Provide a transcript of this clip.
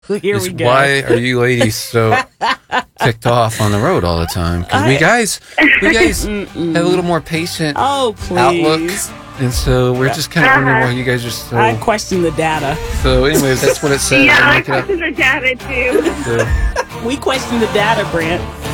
Here is we go. why are you ladies so ticked off on the road all the time? Because we guys have a little more patient Oh, outlook. please. And so we're just kind of wondering why you guys are so... I question the data. So anyways, that's what it says. Yeah, I look it up. question the data too. So, We question the data, Brent.